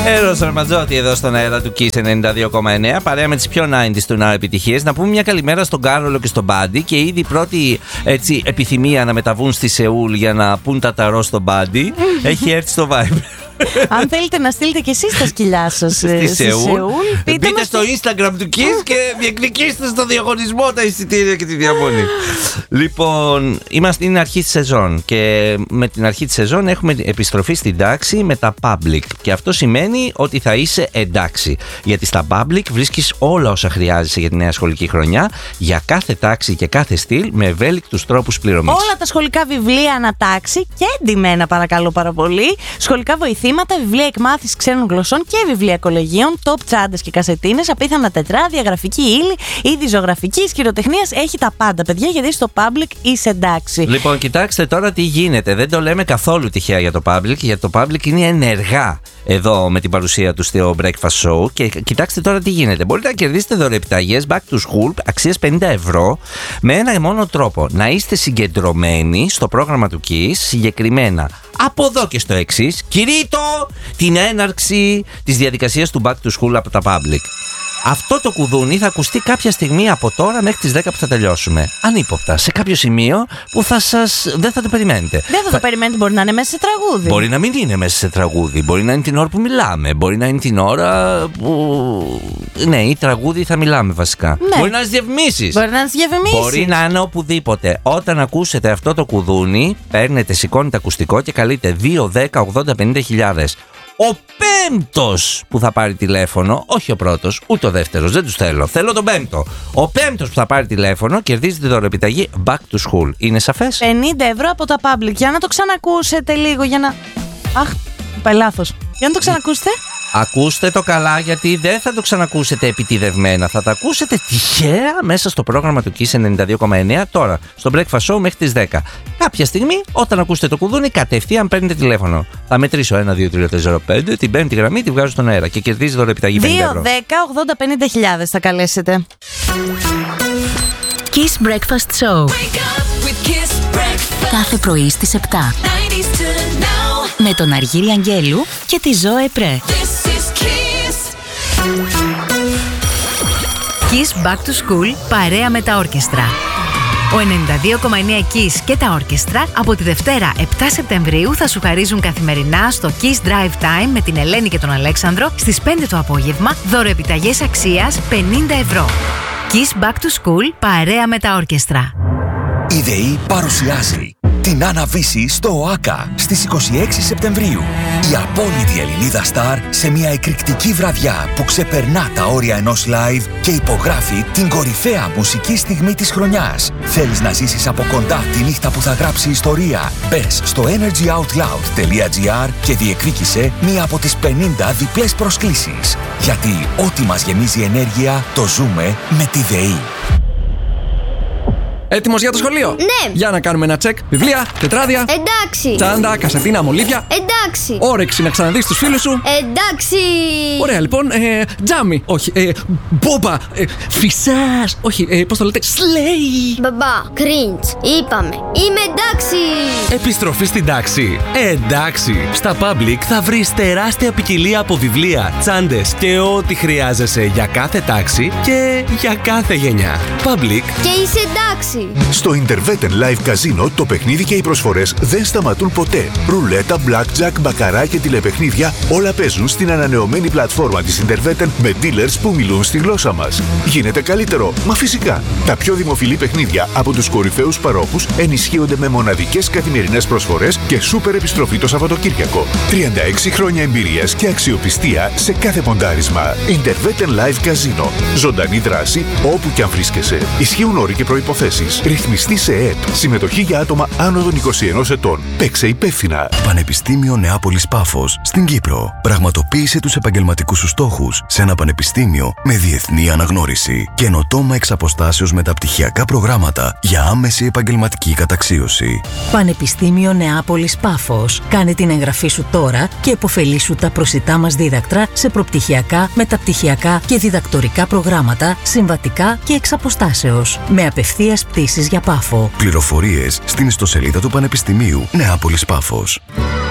Έρος Ραμαντζότη εδώ στον αέρα του Kiss 92,9. Παρέα με τις πιο 90's του Now επιτυχίες. Να πούμε μια καλημέρα στον Κάρολο και στον Μπάντι. Και ήδη η πρώτη έτσι, επιθυμία να μεταβούν στη Σεούλ για να πούν τα ταρό στον Μπάντι έχει έρθει στο Viber. Αν θέλετε να στείλετε και εσείς τα σκυλιά σας στη Σεούλ, μπείτε στο Instagram του Kiss και διεκδικήστε στο διαγωνισμό τα εισιτήρια και τη διαμονή. Λοιπόν, είναι αρχή της σεζόν και με την αρχή της σεζόν έχουμε επιστροφή στην τάξη με τα public. Και αυτό σημαίνει ότι θα είσαι εντάξει. Γιατί στα public βρίσκεις όλα όσα χρειάζεσαι για τη νέα σχολική χρονιά, για κάθε τάξη και κάθε στυλ, με ευέλικτους τρόπους πληρωμής. Όλα τα σχολικά βιβλία ανατάξει και εντυμένα, παρακαλώ πάρα πολύ. Σχολικά βοηθήματα, βιβλία εκμάθησης ξένων γλωσσών και βιβλία κολεγίων, top τσάντες και κασετίνες, απίθανα τετράδια, γραφική ύλη, είδη ζωγραφικής, χειροτεχνίας. Έχει τα πάντα, παιδιά, γιατί στο public είσαι εντάξει. Λοιπόν, κοιτάξτε τώρα τι γίνεται. Δεν το λέμε καθόλου τυχαία για το public, γιατί το public είναι ενεργά εδώ με την παρουσία του στο Breakfast Show. Και κοιτάξτε τώρα τι γίνεται. Μπορείτε να κερδίσετε δωρεοπιταγές back to school αξίας 50 ευρώ με ένα μόνο τρόπο. Να είστε συγκεντρωμένοι στο πρόγραμμα του Kiss, συγκεκριμένα από εδώ και στο εξής. Κηρύττω την έναρξη της διαδικασίας του back to school από τα public. Αυτό το κουδούνι θα ακουστεί κάποια στιγμή από τώρα μέχρι τις 10 που θα τελειώσουμε. Ανύποπτα, σε κάποιο σημείο που δεν θα το περιμένετε. Δεν θα το περιμένετε, μπορεί να είναι μέσα σε τραγούδι. Μπορεί να μην είναι μέσα σε τραγούδι. Μπορεί να είναι την ώρα που μιλάμε. Μπορεί να είναι την ώρα που. Ναι, ή τραγούδι θα μιλάμε βασικά. Ναι. Μπορεί να είναι διαφημίσεις. Μπορεί να είναι οπουδήποτε. Όταν ακούσετε αυτό το κουδούνι, παίρνετε, σηκώνετε ακουστικό και καλείτε 2, 10, 80, 50 χιλιάδες. Ο πέμπτος που θα πάρει τηλέφωνο, όχι ο πρώτος, ούτε ο δεύτερος, δεν τους θέλω. Θέλω τον πέμπτο. Ο πέμπτος που θα πάρει τηλέφωνο κερδίζει τη δωρεοπιταγή back to school. Είναι σαφές? 50 ευρώ από τα public. Για να το ξανακούσετε λίγο, για να. Αχ, είπα λάθος. Για να το ξανακούσετε. Ακούστε το καλά, γιατί δεν θα το ξανακούσετε επιτηδευμένα. Θα το ακούσετε τυχαία μέσα στο πρόγραμμα του Kiss 92,9 τώρα, στο Breakfast Show μέχρι τις 10. Κάποια στιγμή, όταν ακούσετε το κουδούνι, κατευθείαν παίρνετε τηλέφωνο. Θα μετρήσω 1, 2, 3, 4, 5, την πέμπτη γραμμή τη βγάζω στον αέρα και κερδίζει δωρεοπιταγή 50 ευρώ. 2, 10, 80, 50 χιλιάδες θα καλέσετε. Kiss Breakfast Show. Κάθε πρωί στις 7. Με τον Αργύρη Αγγέλου και τη Ζωέ Πρέ. Kiss Back to School παρέα με τα όρκεστρα. Ο 92,9 Kiss και τα όρκεστρα από τη Δευτέρα 7 Σεπτεμβρίου θα σου χαρίζουν καθημερινά στο Kiss Drive Time με την Ελένη και τον Αλέξανδρο στις 5 το απόγευμα δωρεοπιταγές αξίας 50 ευρώ. Kiss Back to School παρέα με τα όρκεστρα. Η ΔΕΗ παρουσιάζει την Άννα Βύση στο ΟΑΚΑ στις 26 Σεπτεμβρίου. Η απόλυτη Ελληνίδα στάρ σε μια εκρηκτική βραδιά που ξεπερνά τα όρια ενός live και υπογράφει την κορυφαία μουσική στιγμή της χρονιάς. Θέλεις να ζήσεις από κοντά τη νύχτα που θα γράψει ιστορία? Μπες στο energyoutloud.gr και διεκδίκησε μία από τις 50 διπλές προσκλήσεις. Γιατί ό,τι μας γεμίζει ενέργεια το ζούμε με τη ΔΕΗ. Έτοιμος για το σχολείο? Ναι. Για να κάνουμε ένα τσεκ. Βιβλία, τετράδια. Εντάξει. Τσάντα, κασετίνα, μολύβια. Εντάξει. Όρεξη να ξαναδείς τους φίλους σου. Εντάξει. Ωραία, λοιπόν. Τζάμι. Όχι. Μπόμπα. Φυσάς. Όχι. Πώς το λέτε? Σλέι. Μπαμπά, cringe. Είπαμε. Είμαι εντάξει. Επιστροφή στην τάξη. Εντάξει. Στα Public θα βρεις τεράστια ποικιλία από βιβλία, τσάντες και ό,τι χρειάζεσαι για κάθε τάξη και για κάθε γενιά. Public. Και είσαι εντάξει. Στο Interveten Live Casino το παιχνίδι και οι προσφορές δεν σταματούν ποτέ. Ρουλέτα, blackjack, μπακαρά και τηλεπαιχνίδια όλα παίζουν στην ανανεωμένη πλατφόρμα της Interveten με dealers που μιλούν στη γλώσσα μας. Γίνεται καλύτερο, μα φυσικά. Τα πιο δημοφιλή παιχνίδια από τους κορυφαίους παρόχους ενισχύονται με μοναδικές καθημερινές προσφορές και σούπερ επιστροφή το Σαββατοκύριακο. 36 χρόνια εμπειρίας και αξιοπιστία σε κάθε ποντάρισμα. Interveten Live Casino. Ζωντανή δράση όπου και αν βρίσκεσαι. Ισχύουν όροι και προϋποθέσεις. Ρυθμιστή σε ΕΕΠ. Συμμετοχή για άτομα άνω των 21 ετών. Παίξε υπεύθυνα. Πανεπιστήμιο Νεάπολης Πάφος στην Κύπρο. Πραγματοποίησε τους επαγγελματικούς σου στόχους σε ένα πανεπιστήμιο με διεθνή αναγνώριση. Καινοτόμα εξ αποστάσεως μεταπτυχιακά προγράμματα για άμεση επαγγελματική καταξίωση. Πανεπιστήμιο Νεάπολης Πάφος. Κάνε την εγγραφή σου τώρα και επωφελήσου τα προσιτά μας δίδακτρα σε προπτυχιακά, μεταπτυχιακά και διδακτορικά προγράμματα συμβατικά και εξ αποστάσεως. Με απευθείας πτήσεις για Πάφο. Πληροφορίες στην ιστοσελίδα του Πανεπιστημίου Νεάπολης Πάφος.